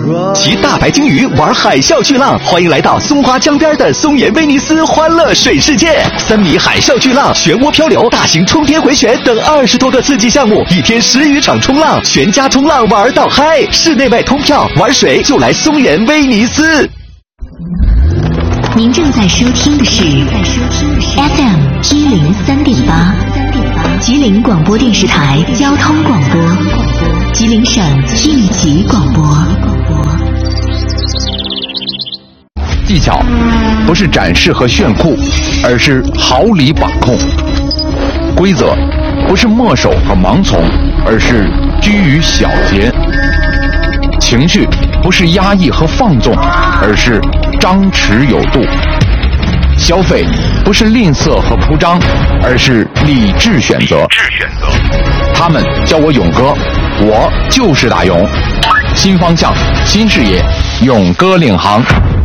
骑大白鲸鱼玩海啸巨浪，欢迎来到松花江边的松岩威尼斯欢乐水世界，3米海啸巨浪、漩涡漂流、大型冲天回旋等20多个刺激项目，一天10余场冲浪，全家冲浪玩到嗨！室内外通票，玩水就来松岩威尼斯。 您正在收听的是 FM 103.8，吉林广播电视台交通广播，吉林省应急广播。 技巧不是展示和炫酷，而是毫厘把控；规则不是墨守和盲从，而是居于小节；情绪不是压抑和放纵，而是张弛有度；消费不是吝啬和铺张，而是理智选择。他们叫我勇哥，我就是大勇。新方向，新视野，勇哥领航。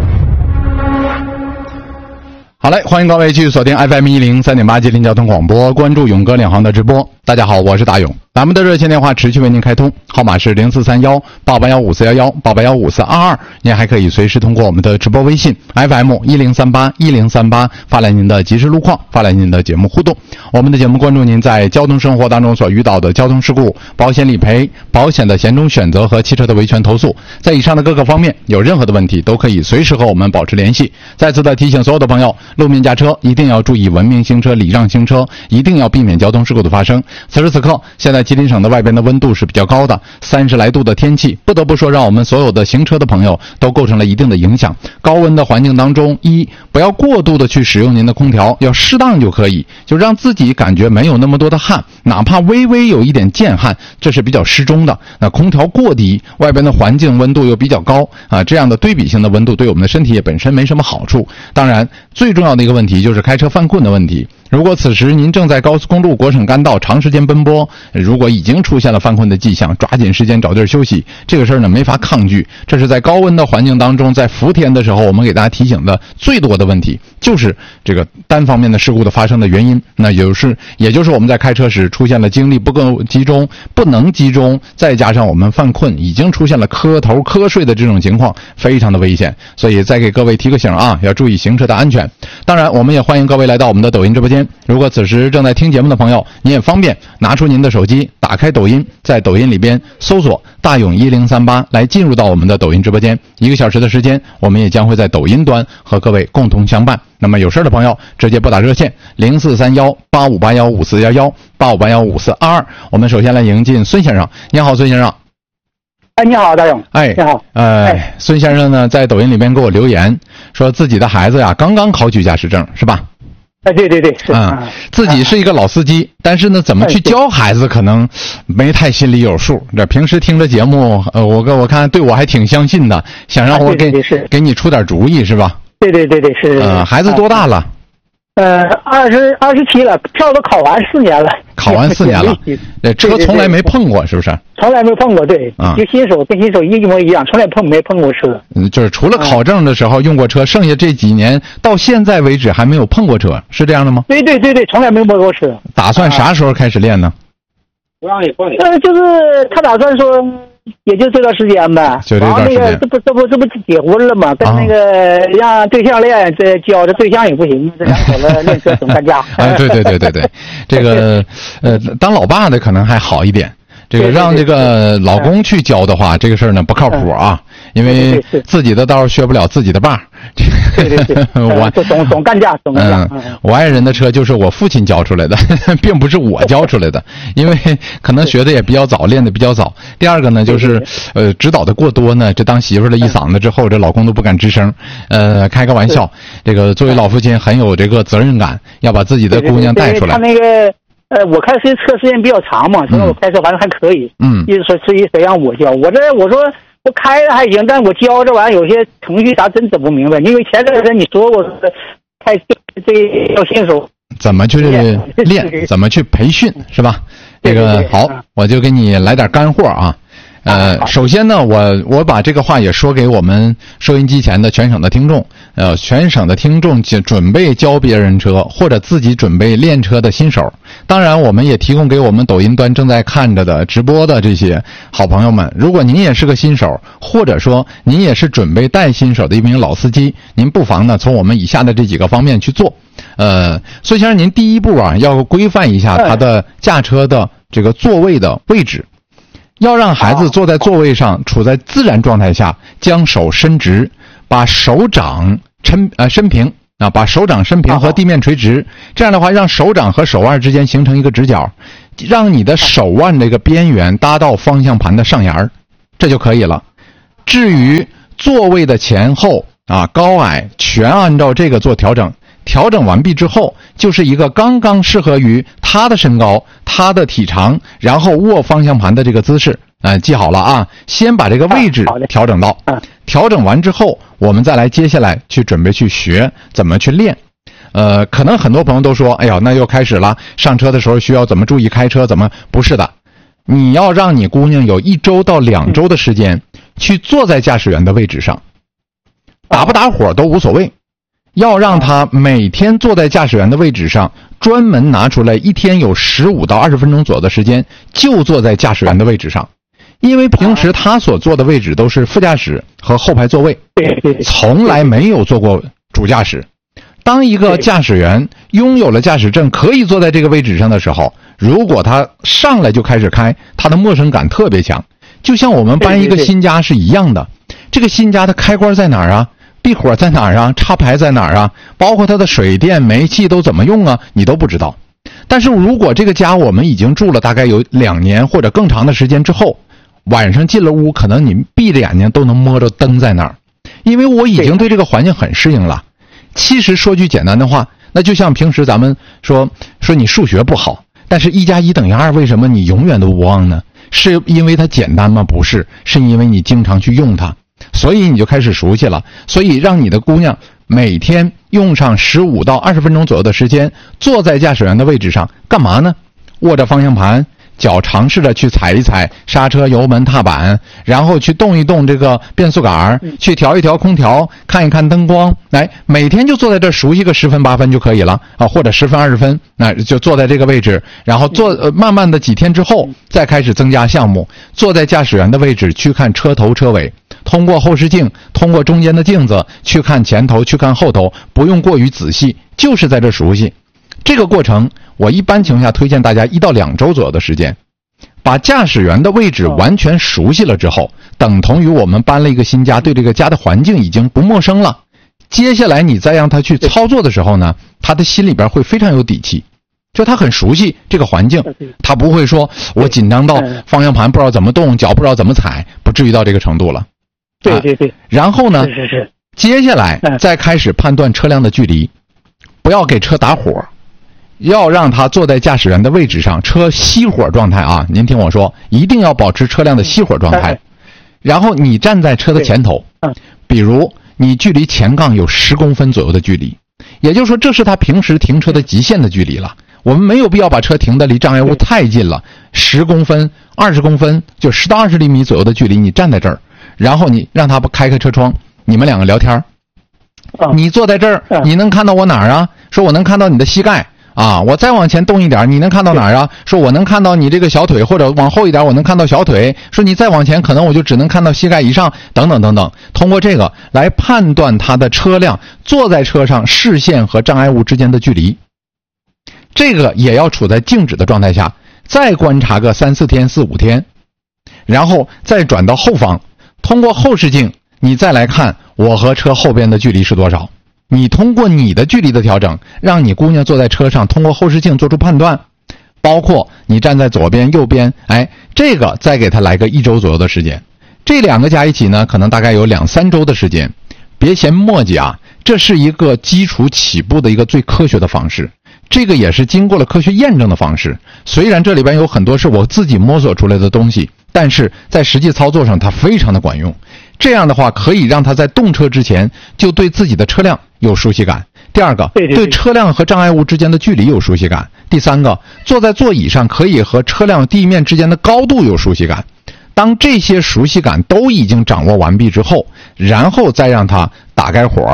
好嘞，欢迎各位继续锁定 FM 103.8吉林交通广播，关注勇哥领航的直播。大家好，我是大勇。咱们的热线电话持续为您开通，号码是043188154188154222。您还可以随时通过我们的直播微信 FM 1038发来您的即时路况，发来您的节目互动。我们的节目关注您在交通生活当中所遇到的交通事故、保险理赔、保险的险种选择和汽车的维权投诉。在以上的各个方面有任何的问题，都可以随时和我们保持联系。再次的提醒所有的朋友，路面驾车一定要注意文明行车、礼让行车，一定要避免交通事故的发生。此时此刻，现在吉林省的外边的温度是比较高的，30来度的天气，不得不说让我们所有的行车的朋友都构成了一定的影响。高温的环境当中，不要过度的去使用您的空调，要适当就可以，就让自己感觉没有那么多的汗，哪怕微微有一点见汗，这是比较适中的。那空调过低，外边的环境温度又比较高啊，这样的对比性的温度对我们的身体也本身没什么好处。当然，最重要的一个问题就是开车犯困的问题。如果此时您正在高速公路、国省干道长时间奔波，如果已经出现了犯困的迹象，抓紧时间找地儿休息。这个事儿呢没法抗拒，这是在高温的环境当中，在伏天的时候，我们给大家提醒的最多的问题，就是这个单方面的事故的发生的原因。那也就是我们在开车时出现了精力不够集中、不能集中，再加上我们犯困，已经出现了磕头瞌睡的这种情况，非常的危险。所以再给各位提个醒啊，要注意行车的安全。当然，我们也欢迎各位来到我们的抖音直播间。如果此时正在听节目的朋友，你也方便拿出您的手机，打开抖音，在抖音里边搜索大勇1038来进入到我们的抖音直播间。1个小时的时间，我们也将会在抖音端和各位共同相伴。那么有事的朋友直接拨打热线04318581541185815422。我们首先来迎进孙先生。你好，孙先生。 你好，大勇。你好。 孙先生呢在抖音里边给我留言，说自己的孩子呀刚刚考取驾驶证，是吧？ 对，是自己是一个老司机，但是呢，怎么去教孩子可能没太心里有数。这平时听着节目，我看对我还挺相信的，想让我给你出点主意，是吧？ 对，是。 孩子多大了 ？27了，票都考完4年了。 考完4年了，车从来没碰过，是不是？ 从来没碰过，对。就新手跟新手一模一样，从来没碰过车。 就是除了考证的时候用过车，剩下这几年到现在为止还没有碰过车，是这样的吗？ 对，从来没摸过车。 打算啥时候开始练呢？ 就是他打算说。也就这段时间呗， 就这段时间。 这不结婚了嘛？跟那个让对象练，这教这对象也不行，这两口子练车总干架。 对，这个当老爸的可能还好一点。这个让这个老公去教的话，这个事儿呢不靠谱啊，因为自己的道学不了自己的把。 我总干架。 我爱人的车就是我父亲教出来的，并不是我教出来的，因为可能学的也比较早，练的比较早。第二个呢，就是指导的过多呢，这当媳妇的一嗓子之后，这老公都不敢吱声。开个玩笑，这个作为老父亲很有这个责任感，要把自己的姑娘带出来。 他那个我开车时间比较长嘛，所以我开车反正还可以。意思说至于谁让我教，我说我开的还行，但我教这玩意儿有些程序啥真整不明白。因为前段时间你说我开这要新手怎么去练，怎么去培训，是吧？这个好，我就给你来点干货啊。首先呢，我把这个话也说给我们收音机前的全省的听众。 全省的听众准备教别人车或者自己准备练车的新手，当然我们也提供给我们抖音端正在看着的直播的这些好朋友们，如果您也是个新手，或者说您也是准备带新手的一名老司机，您不妨呢从我们以下的这几个方面去做。孙先生，您第一步啊要规范一下他的驾车的这个座位的位置，要让孩子坐在座位上处在自然状态下，将手伸直，把手掌伸平啊，把手掌伸平和地面垂直，这样的话让手掌和手腕之间形成一个直角，让你的手腕这个边缘搭到方向盘的上沿，这就可以了。至于座位的前后啊高矮全按照这个做调整，调整完毕之后就是一个刚刚适合于他的身高他的体长然后握方向盘的这个姿势。记好了啊，先把这个位置调整到，调整完之后我们再来接下来去准备去学怎么去练。可能很多朋友都说，哎呀那又开始了，上车的时候需要怎么注意开车，怎么不是的，你要让你姑娘有1周到2周的时间去坐在驾驶员的位置上，打不打火都无所谓，要让她每天坐在驾驶员的位置上，专门拿出来一天有15到20分钟左右的时间就坐在驾驶员的位置上。因为平时他所坐的位置都是副驾驶和后排座位，从来没有坐过主驾驶。当一个驾驶员拥有了驾驶证可以坐在这个位置上的时候，如果他上来就开始开，他的陌生感特别强，就像我们搬一个新家是一样的。这个新家的开关在哪儿啊，闭火在哪儿啊，插排在哪儿啊，包括它的水电煤气都怎么用啊，你都不知道。但是如果这个家我们已经住了大概有2年或者更长的时间之后，晚上进了屋，可能你闭着眼睛都能摸着灯在那儿，因为我已经对这个环境很适应了。其实说句简单的话，那就像平时咱们说你数学不好，但是1加1等于2，为什么你永远都不忘呢？是因为它简单吗？不是，是因为你经常去用它，所以你就开始熟悉了。所以让你的姑娘每天用上15到20分钟左右的时间坐在驾驶员的位置上，干嘛呢？握着方向盘，脚尝试着去踩一踩刹车油门踏板，然后去动一动这个变速杆，去调一调空调，看一看灯光，来每天就坐在这熟悉个10分8分就可以了啊，或者10分20分，那就坐在这个位置，然后慢慢的几天之后再开始增加项目，坐在驾驶员的位置去看车头车尾，通过后视镜，通过中间的镜子去看前头去看后头，不用过于仔细，就是在这熟悉。这个过程我一般情况下推荐大家1到2周左右的时间，把驾驶员的位置完全熟悉了之后，等同于我们搬了一个新家，对这个家的环境已经不陌生了。接下来你再让他去操作的时候呢，他的心里边会非常有底气，就他很熟悉这个环境，他不会说我紧张到方向盘不知道怎么动，脚不知道怎么踩，不至于到这个程度了。 对。 然后呢，接下来再开始判断车辆的距离，不要给车打火，要让他坐在驾驶员的位置上，车熄火状态啊！您听我说，一定要保持车辆的熄火状态。然后你站在车的前头，比如你距离前杠有10公分左右的距离，也就是说这是他平时停车的极限的距离了。我们没有必要把车停得离障碍物太近了，10公分、20公分，就10到20厘米左右的距离，你站在这儿，然后你让他开车窗，你们2个聊天。你坐在这儿，你能看到我哪儿啊？说我能看到你的膝盖。啊，我再往前动一点，你能看到哪儿啊？说我能看到你这个小腿，或者往后一点我能看到小腿。说你再往前，可能我就只能看到膝盖以上，等等等等。通过这个来判断他的车辆坐在车上视线和障碍物之间的距离。这个也要处在静止的状态下，再观察个3、4天、4、5天，然后再转到后方，通过后视镜，你再来看我和车后边的距离是多少。你通过你的距离的调整，让你姑娘坐在车上，通过后视镜做出判断，包括你站在左边右边，这个再给她来个1周左右的时间，这2个加一起呢，可能大概有2、3周的时间。别嫌磨叽啊，这是一个基础起步的一个最科学的方式，这个也是经过了科学验证的方式。虽然这里边有很多是我自己摸索出来的东西，但是在实际操作上它非常的管用。这样的话可以让他在动车之前就对自己的车辆有熟悉感。第2个，对车辆和障碍物之间的距离有熟悉感。第3个，坐在座椅上可以和车辆地面之间的高度有熟悉感。当这些熟悉感都已经掌握完毕之后，然后再让他打开火，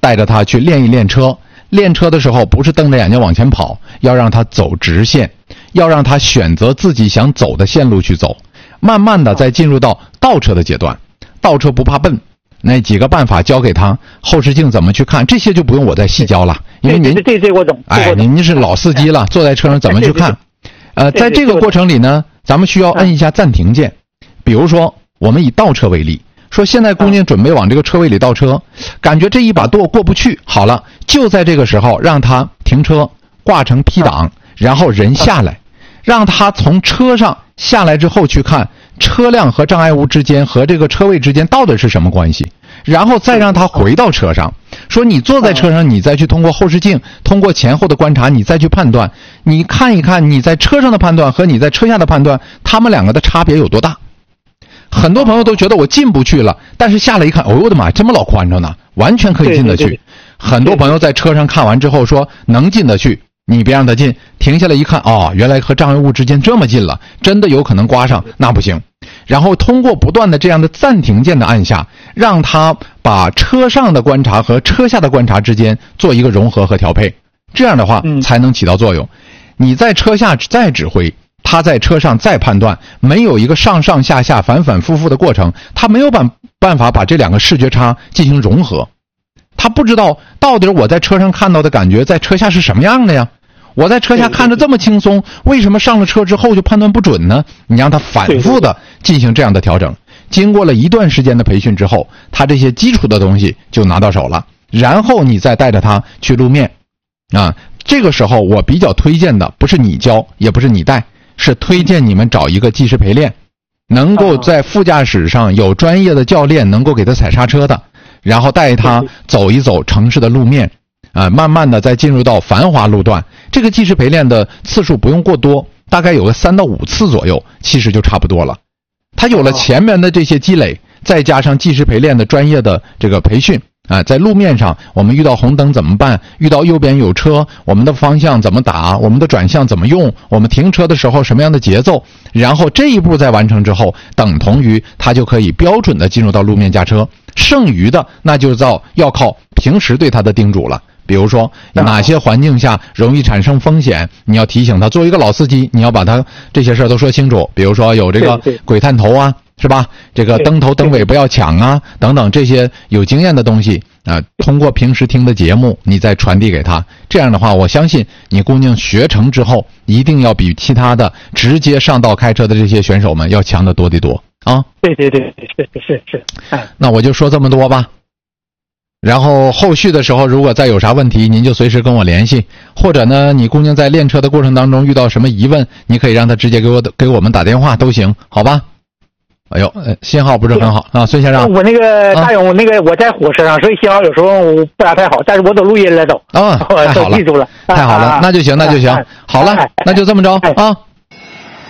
带着他去练一练车。练车的时候不是瞪着眼睛往前跑，要让他走直线，要让他选择自己想走的线路去走。慢慢的再进入到倒车的阶段，倒车不怕笨，那几个办法教给他，后视镜怎么去看，这些就不用我再细教了，因为您这我懂。 您是老司机了，坐在车上怎么去看？在这个过程里呢，咱们需要摁一下暂停键。比如说，我们以倒车为例，说现在姑娘准备往这个车位里倒车，感觉这一把舵过不去，好了，就在这个时候让她停车，挂成 P 档，然后人下来，让她从车上下来之后去看车辆和障碍物之间和这个车位之间到底是什么关系，然后再让她回到车上，说你坐在车上，你再去通过后视镜，通过前后的观察，你再去判断，你看一看你在车上的判断和你在车下的判断，他们两个的差别有多大。很多朋友都觉得我进不去了，但是下来一看，哦，我的妈，这么老宽敞呢，完全可以进得去。对，很多朋友在车上看完之后说能进得去，你别让他进，停下来一看，哦，原来和障碍物之间这么近了，真的有可能刮上，那不行。然后通过不断的这样的暂停键的按下，让他把车上的观察和车下的观察之间做一个融合和调配，这样的话才能起到作用。你在车下再指挥，他在车上再判断，没有一个上上下下反反复复的过程，他没有办法把这两个视觉差进行融合，他不知道到底我在车上看到的感觉在车下是什么样的呀。我在车下看着这么轻松，为什么上了车之后就判断不准呢？你让他反复的进行这样的调整，经过了一段时间的培训之后，他这些基础的东西就拿到手了，然后你再带着他去路面这个时候我比较推荐的不是你教也不是你带，是推荐你们找一个技师陪练，能够在副驾驶上有专业的教练能够给他踩刹车的，然后带他走一走城市的路面慢慢的再进入到繁华路段。这个技师陪练的次数不用过多，大概有个3到5次左右，其实就差不多了。他有了前面的这些积累，再加上技师陪练的专业的这个培训在路面上我们遇到红灯怎么办，遇到右边有车我们的方向怎么打，我们的转向怎么用，我们停车的时候什么样的节奏，然后这一步再完成之后，等同于他就可以标准的进入到路面驾车。剩余的那就要靠平时对他的叮嘱了，比如说哪些环境下容易产生风险，你要提醒他。作为一个老司机，你要把他这些事儿都说清楚，比如说有这个鬼探头是吧，这个灯头灯尾不要抢等等，这些有经验的东西通过平时听的节目你再传递给他。这样的话我相信你姑娘学成之后一定要比其他的直接上道开车的这些选手们要强得多得多对，是那我就说这么多吧。然后后续的时候如果再有啥问题，您就随时跟我联系，或者呢你姑娘在练车的过程当中遇到什么疑问，你可以让她直接给我们打电话都行，好吧。哎呦，信号不是很好孙先生。 我那个大勇，那个我在火车上，所以信号有时候不大太好，但是我都录音了都。 太好了， 记住了， 太好了，那就行。好了，那就这么着